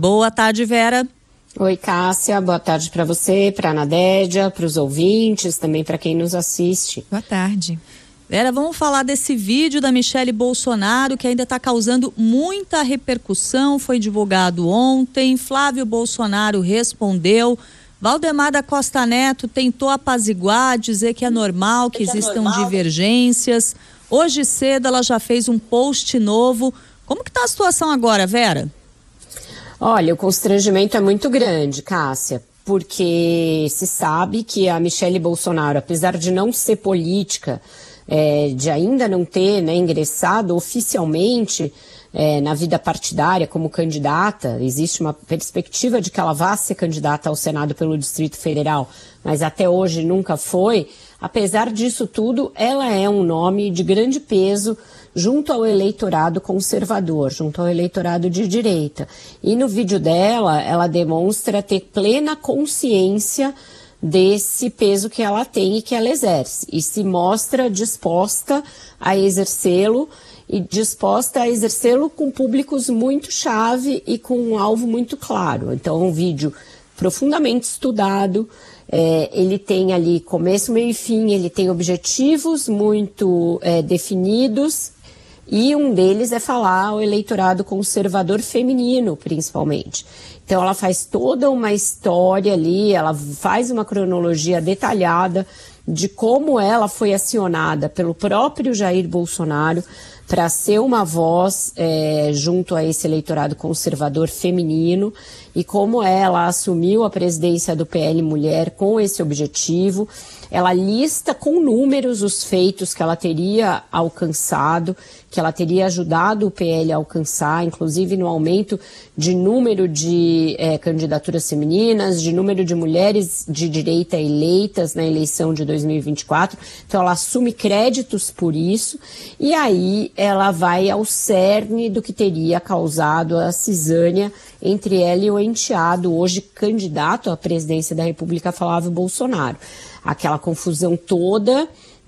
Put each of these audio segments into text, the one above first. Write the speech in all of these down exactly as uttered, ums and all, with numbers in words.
Boa tarde, Vera. Oi, Cássia. Boa tarde para você, para a Nadédia, para os ouvintes, também para quem nos assiste. Boa tarde. Vera, vamos falar desse vídeo da Michele Bolsonaro que ainda está causando muita repercussão. Foi divulgado ontem. Flávio Bolsonaro respondeu. Valdemar da Costa Neto tentou apaziguar, dizer que é normal, que existam divergências. Hoje cedo ela já fez um post novo. Como que está a situação agora, Vera? Olha, o constrangimento é muito grande, Cássia, porque se sabe que a Michele Bolsonaro, apesar de não ser política, é, de ainda não ter, né, ingressado oficialmente é, na vida partidária como candidata, existe uma perspectiva de que ela vá ser candidata ao Senado pelo Distrito Federal, mas até hoje nunca foi. Apesar disso tudo, ela é um nome de grande peso junto ao eleitorado conservador, junto ao eleitorado de direita. E no vídeo dela, ela demonstra ter plena consciência desse peso que ela tem e que ela exerce. E se mostra disposta a exercê-lo e disposta a exercê-lo com públicos muito chave e com um alvo muito claro. Então, é um vídeo profundamente estudado. É, ele tem ali começo, meio e fim, ele tem objetivos muito é, definidos. E um deles é falar ao eleitorado conservador feminino, principalmente. Então ela faz toda uma história ali, ela faz uma cronologia detalhada de como ela foi acionada pelo próprio Jair Bolsonaro para ser uma voz é, junto a esse eleitorado conservador feminino e como ela assumiu a presidência do P L Mulher com esse objetivo. Ela lista com números os feitos que ela teria alcançado, que ela teria ajudado o P L a alcançar, inclusive no aumento de número de é, candidaturas femininas, de número de mulheres de direita eleitas na eleição de dois mil e vinte e quatro. Então ela assume créditos por isso e aí ela vai ao cerne do que teria causado a cisânia entre ela e o enteado, hoje candidato à presidência da República, Flávio Bolsonaro. Aquela confusão toda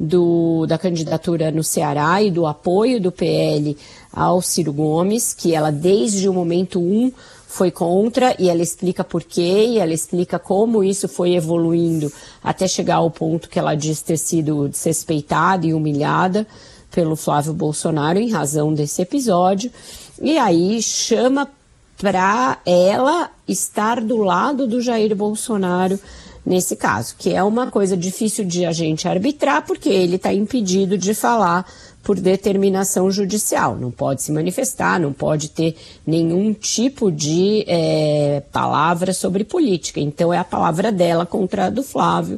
do, da candidatura no Ceará e do apoio do P L ao Ciro Gomes, que ela desde o momento um foi contra, e ela explica por quê, e ela explica como isso foi evoluindo até chegar ao ponto que ela diz ter sido desrespeitada e humilhada pelo Flávio Bolsonaro em razão desse episódio, e aí chama para ela estar do lado do Jair Bolsonaro nesse caso, que é uma coisa difícil de a gente arbitrar, porque ele está impedido de falar por determinação judicial, não pode se manifestar, não pode ter nenhum tipo de é, palavra sobre política, então é a palavra dela contra a do Flávio,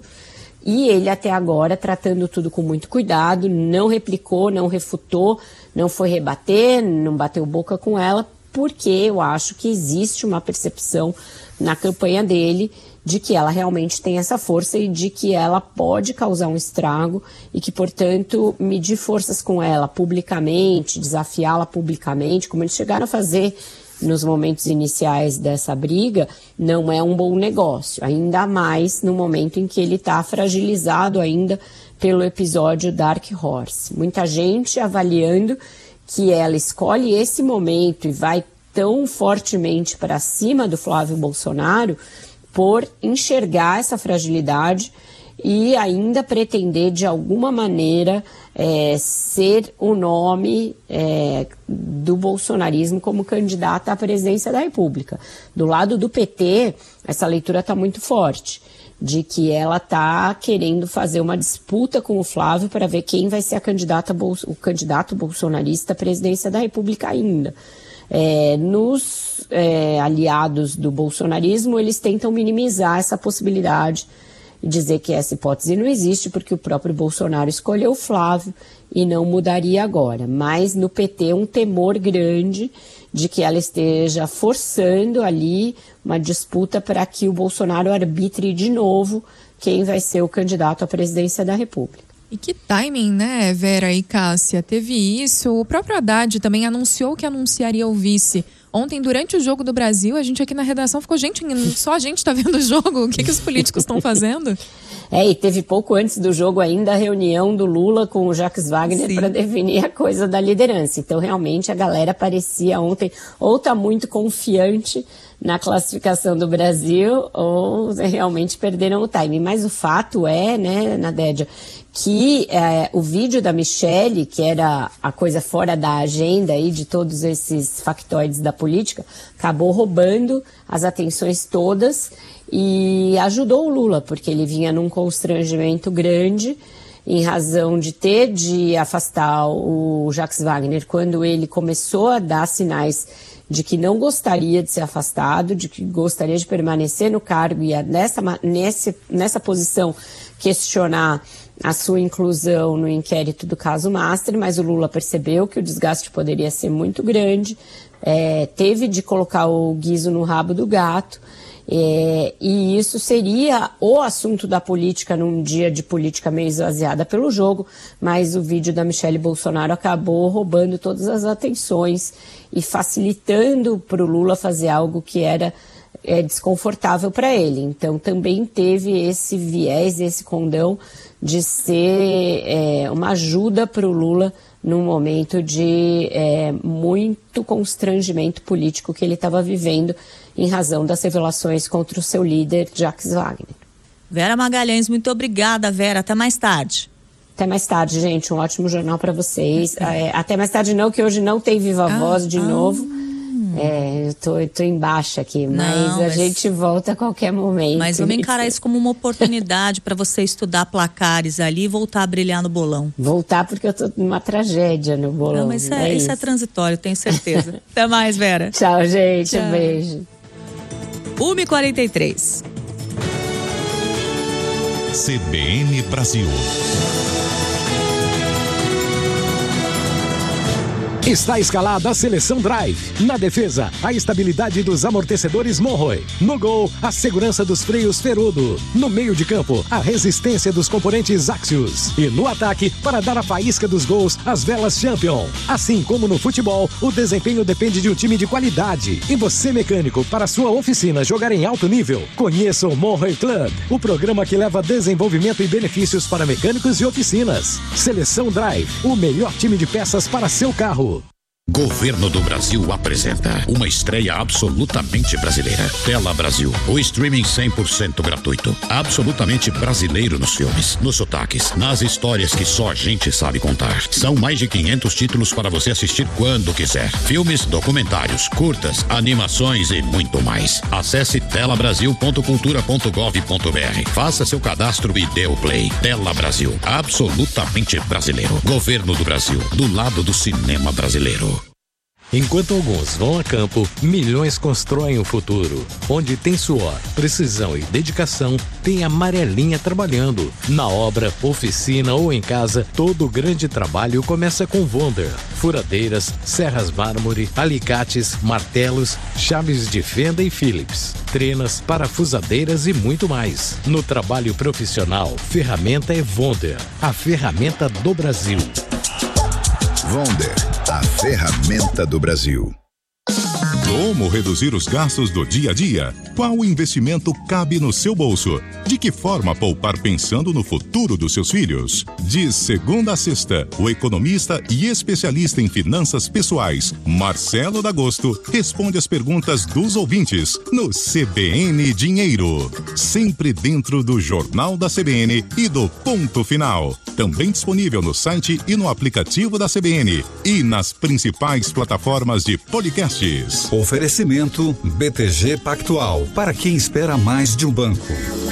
e ele até agora tratando tudo com muito cuidado, não replicou, não refutou, não foi rebater, não bateu boca com ela, porque eu acho que existe uma percepção na campanha dele de que ela realmente tem essa força e de que ela pode causar um estrago e que, portanto, medir forças com ela publicamente, desafiá-la publicamente, como eles chegaram a fazer nos momentos iniciais dessa briga, não é um bom negócio, ainda mais no momento em que ele está fragilizado ainda pelo episódio Dark Horse. Muita gente avaliando que ela escolhe esse momento e vai tão fortemente para cima do Flávio Bolsonaro por enxergar essa fragilidade e ainda pretender, de alguma maneira, é, ser o nome é, do bolsonarismo como candidata à presidência da República. Do lado do P T, essa leitura está muito forte, de que ela está querendo fazer uma disputa com o Flávio para ver quem vai ser a candidata, o candidato bolsonarista à presidência da República ainda. É, nos é, aliados do bolsonarismo, eles tentam minimizar essa possibilidade e dizer que essa hipótese não existe porque o próprio Bolsonaro escolheu o Flávio e não mudaria agora. Mas no P T um temor grande de que ela esteja forçando ali uma disputa para que o Bolsonaro arbitre de novo quem vai ser o candidato à presidência da República. E que timing, né, Vera e Cássia? Teve isso. O próprio Haddad também anunciou que anunciaria o vice. Ontem, durante o Jogo do Brasil, a gente aqui na redação ficou, gente, só a gente tá vendo o jogo? O que, que os políticos estão fazendo? É, e teve pouco antes do jogo ainda a reunião do Lula com o Jacques Wagner para definir a coisa da liderança. Então, realmente, a galera parecia ontem ou tá muito confiante na classificação do Brasil ou realmente perderam o time. Mas o fato é, né, Nadédia, que é, o vídeo da Michelle, que era a coisa fora da agenda aí de todos esses factoides da política, acabou roubando as atenções todas e ajudou o Lula, porque ele vinha num constrangimento grande em razão de ter de afastar o Jacques Wagner quando ele começou a dar sinais de que não gostaria de ser afastado, de que gostaria de permanecer no cargo e nessa, nessa, nessa posição questionar a sua inclusão no inquérito do caso Master, mas o Lula percebeu que o desgaste poderia ser muito grande, é, teve de colocar o guiso no rabo do gato, é, e isso seria o assunto da política num dia de política meio esvaziada pelo jogo, mas o vídeo da Michelle Bolsonaro acabou roubando todas as atenções e facilitando para o Lula fazer algo que era é, desconfortável para ele. Então também teve esse viés, esse condão de ser é, uma ajuda para o Lula num momento de é, muito constrangimento político que ele estava vivendo em razão das revelações contra o seu líder, Jacques Wagner. Vera Magalhães, muito obrigada, Vera. Até mais tarde. Até mais tarde, gente. Um ótimo jornal para vocês. É, até mais tarde não, que hoje não tem Viva ah, Voz de ah. novo. É, eu tô, eu tô em baixa aqui, mas não, a mas... gente volta a qualquer momento. Mas vamos encarar isso como uma oportunidade para você estudar placares ali e voltar a brilhar no bolão. Voltar porque eu tô numa tragédia no bolão. Não, mas isso é, é, isso é transitório, tenho certeza. Até mais, Vera. Tchau, gente. Tchau. Um beijo. uma e quarenta e três. C B N Brasil. Está escalada a seleção Drive. Na defesa, a estabilidade dos amortecedores Monroe. No gol, a segurança dos freios Ferudo. No meio de campo, a resistência dos componentes Axios. E no ataque, para dar a faísca dos gols, as velas Champion. Assim como no futebol, o desempenho depende de um time de qualidade. E você, mecânico, para sua oficina jogar em alto nível, conheça o Monroe Club, o programa que leva desenvolvimento e benefícios para mecânicos e oficinas. Seleção Drive, o melhor time de peças para seu carro. Governo do Brasil apresenta uma estreia absolutamente brasileira. Tela Brasil, o streaming cem por cento gratuito. Absolutamente brasileiro nos filmes, nos sotaques, nas histórias que só a gente sabe contar. São mais de quinhentos títulos para você assistir quando quiser. Filmes, documentários, curtas, animações e muito mais. Acesse tela brasil ponto cultura ponto gov ponto br. Faça seu cadastro e dê o play. Tela Brasil, absolutamente brasileiro. Governo do Brasil, do lado do cinema brasileiro. Enquanto alguns vão a campo, milhões constroem o futuro. Onde tem suor, precisão e dedicação, tem a Amarelinha trabalhando. Na obra, oficina ou em casa, todo grande trabalho começa com Wonder. Furadeiras, serras mármore, alicates, martelos, chaves de fenda e Phillips, trenas, parafusadeiras e muito mais. No trabalho profissional, ferramenta é Wonder, a ferramenta do Brasil. Wonder, a ferramenta do Brasil. Como reduzir os gastos do dia a dia? Qual investimento cabe no seu bolso? De que forma poupar pensando no futuro dos seus filhos? De segunda a sexta, o economista e especialista em finanças pessoais, Marcelo D'Agosto, responde as perguntas dos ouvintes no C B N Dinheiro. Sempre dentro do Jornal da C B N e do Ponto Final. Também disponível no site e no aplicativo da C B N e nas principais plataformas de podcasts. Oferecimento B T G Pactual, para quem espera mais de um banco.